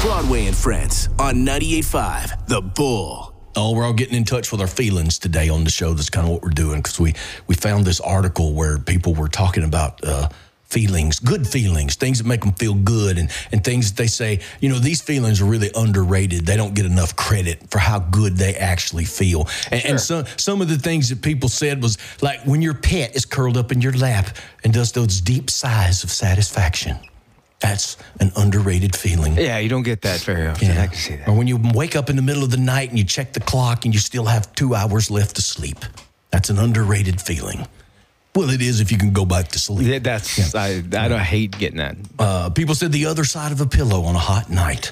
Broadway and Friends on 98.5 The Bull. Oh, we're all getting in touch with our feelings today on the show. That's kind of what we're doing because we found this article where people were talking about feelings, good feelings, things that make them feel good, and things that they say, you know, these feelings are really underrated. They don't get enough credit for how good they actually feel. And some of the things that people said was like when your pet is curled up in your lap and does those deep sighs of satisfaction. That's an underrated feeling. Yeah, you don't get that very often. Yeah. I can see that. Or when you wake up in the middle of the night and you check the clock and you still have 2 hours left to sleep. That's an underrated feeling. Well, it is if you can go back to sleep. Yeah, I don't hate getting that. People said the other side of a pillow on a hot night.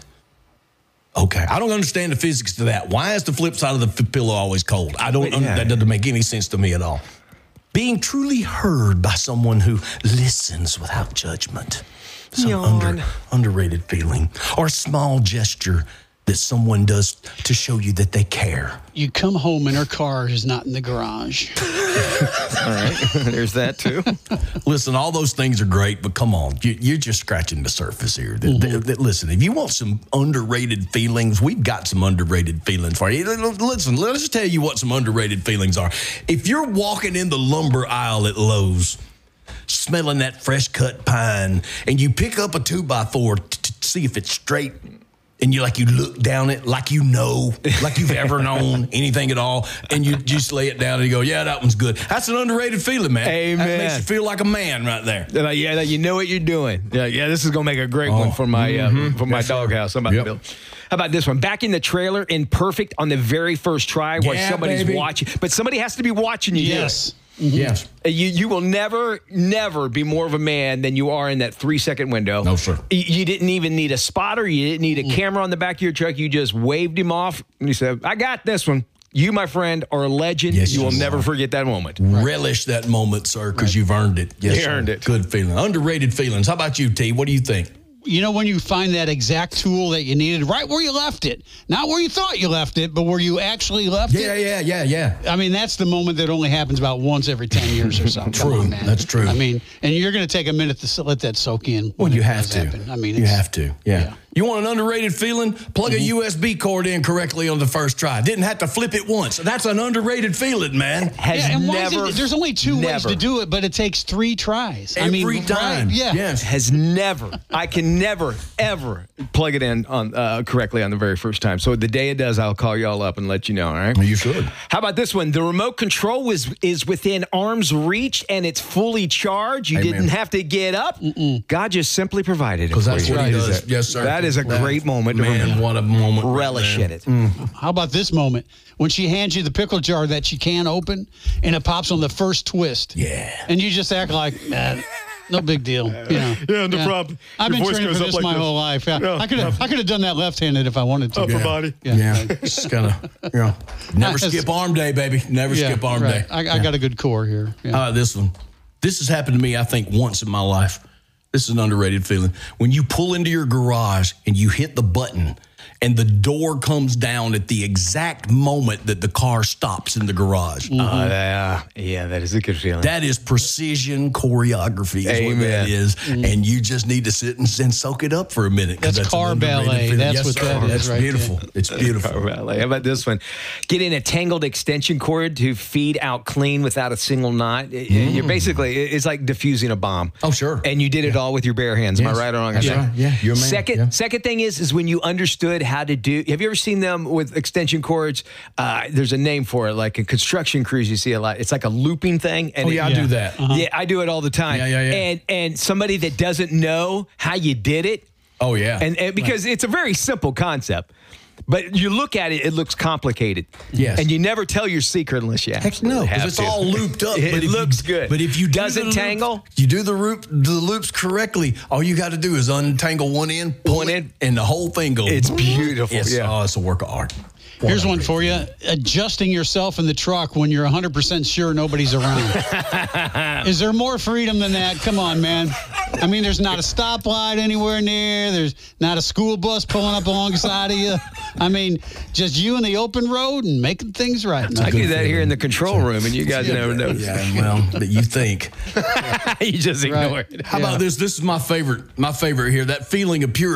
Okay, I don't understand the physics to that. Why is the flip side of the pillow always cold? That doesn't make any sense to me at all. Being truly heard by someone who listens without judgment. Some underrated feeling. Or a small gesture that someone does to show you that they care. You come home and her car is not in the garage. All right, there's that too. Listen, all those things are great, but come on, you're just scratching the surface here. Listen, if you want some underrated feelings, we've got some underrated feelings for you. Listen, let us tell you what some underrated feelings are. If you're walking in the lumber aisle at Lowe's, smelling that fresh cut pine, and you pick up a 2x4 to see if it's straight, and you look down it like you know, like you've ever known anything at all, and you just lay it down and you go, yeah, that one's good. That's an underrated feeling, man. Amen. That makes you feel like a man right there. Yeah, you know what you're doing. Yeah, this is gonna make a great one for my doghouse. I'm about to build. How about this one? Back in the trailer in Perfect on the very first try where somebody's watching, but somebody has to be watching you. Yes. Mm-hmm. Yes. You will never be more of a man than you are in that 3-second window. No, sir. You didn't even need a spotter. You didn't need a camera on the back of your truck. You just waved him off and you said, I got this one. You, my friend, are a legend. Yes, you will never forget that moment. Relish that moment, sir, because you've earned it. Yes, you earned it. Good feeling. Underrated feelings. How about you, T? What do you think? You know, when you find that exact tool that you needed right where you left it, not where you thought you left it, but where you actually left it. Yeah. I mean, that's the moment that only happens about once every 10 years or something. True. Come on, man. That's true. I mean, and you're going to take a minute to let that soak in. Well, you have to. Happen. I mean, you have to. Yeah. You want an underrated feeling? Plug a USB cord in correctly on the first try. Didn't have to flip it once. That's an underrated feeling, man. There's only two ways to do it, but it takes 3 tries. Every time. Right, yeah. Yes. I can never, ever plug it in on correctly on the very first time. So the day it does, I'll call y'all up and let you know, all right? You should. How about this one? The remote control is within arm's reach, and it's fully charged. You didn't have to get up. God just simply provided it. Because that's what he does. It. Yes, sir. That is a great moment. Man, what a moment. Relish in it. How about this moment? When she hands you the pickle jar that she can't open, and it pops on the first twist. Yeah. And you just act like, man, no big deal. You know. Yeah, no problem. I've been training for this my whole life. Yeah. I could have done that left-handed if I wanted to. Upper body. Yeah. Just kind of, never skip arm day, baby. Never skip arm day. I got a good core here. Yeah. This one. This has happened to me, I think, once in my life. This is an underrated feeling. When you pull into your garage and you hit the button and the door comes down at the exact moment that the car stops in the garage. Yeah, that is a good feeling. That is precision choreography is what that is. And you just need to sit and soak it up for a minute. That's car ballet. Feeling. That's what that is. That's right beautiful. there. It's beautiful. Car ballet. How about this one? Getting a tangled extension cord to feed out clean without a single knot. You're basically, it's like diffusing a bomb. Oh, sure. And you did it all with your bare hands. Am I right or wrong? That's right. Yeah, you're a man. Second thing is when you understood how to do. Have you ever seen them with extension cords? There's a name for it, like in construction crews. You see a lot. It's like a looping thing. And I do that. Yeah, I do it all the time. Yeah. And somebody that doesn't know how you did it. Oh yeah. And because it's a very simple concept. But you look at it, it looks complicated. Yes. And you never tell your secret unless you Heck no, because it's all looped up. It looks good. But if you doesn't tangle, you do the loops correctly. All you got to do is untangle one end, pull it, and the whole thing goes. It's beautiful. It's a work of art. Here's one for you. Adjusting yourself in the truck when you're 100% sure nobody's around. Is there more freedom than that? Come on, man. I mean, there's not a stoplight anywhere near. There's not a school bus pulling up alongside of you. I mean, just you in the open road and making things right. I do that here in the control room, and you guys never know. Yeah, well, but you think. You just ignore it. How about this? This is my favorite here. That feeling of pure